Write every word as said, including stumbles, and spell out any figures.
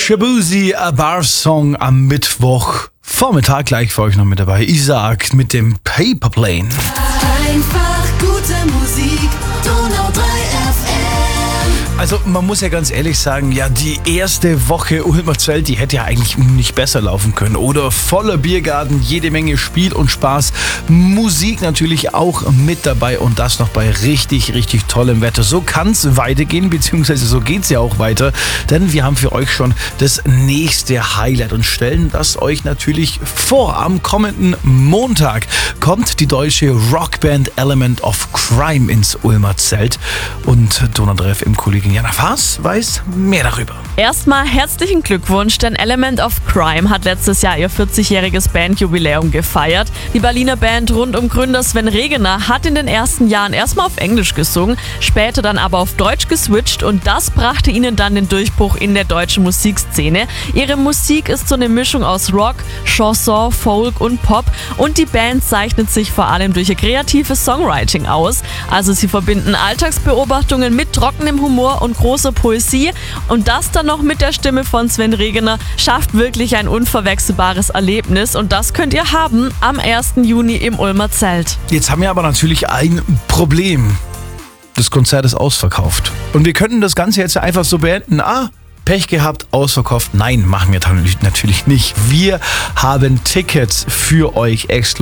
Shabuzi, a Bar Song am Mittwoch. Vormittag gleich für euch noch mit dabei. Isaac mit dem Paperplane. Einfach gute Musik, Donau drei F M. Also man muss ja ganz ehrlich sagen, ja, die erste Woche Ulmerzell, die hätte ja eigentlich nicht besser laufen können. Oder voller Biergarten, jede Menge Spiel und Spaß, Musik natürlich auch mit dabei und das noch bei richtig, richtig tollem Wetter. So kann es weitergehen, beziehungsweise so geht es ja auch weiter, denn wir haben für euch schon das nächste Highlight und stellen das euch natürlich vor. Am kommenden Montag kommt die deutsche Rockband Element of Crime ins Ulmerzelt und Donau drei F M-Kollegin Jana Faas weiß mehr darüber. Erstmal herzlichen Glückwunsch, denn Element of Crime hat letztes Jahr ihr vierzigjähriges Bandjubiläum gefeiert. Die Berliner Band rund um Gründer Sven Regener hat in den ersten Jahren erstmal auf Englisch gesungen, später dann aber auf Deutsch geswitcht und das brachte ihnen dann den Durchbruch in der deutschen Musikszene. Ihre Musik ist so eine Mischung aus Rock, Chanson, Folk und Pop und die Band zeichnet sich vor allem durch ihr kreatives Songwriting aus. Also sie verbinden Alltagsbeobachtungen mit trockenem Humor und großer Poesie und das dann noch mit der Stimme von Sven Regener schafft wirklich ein unverwechselbares Erlebnis und das könnt ihr haben am ersten Juni im Ulmer Zelt. Jetzt haben wir aber natürlich ein Problem. Das Konzert ist ausverkauft. Und wir könnten das Ganze jetzt einfach so beenden. Ah, Pech gehabt, ausverkauft. Nein, machen wir natürlich nicht. Wir haben Tickets für euch exklusiv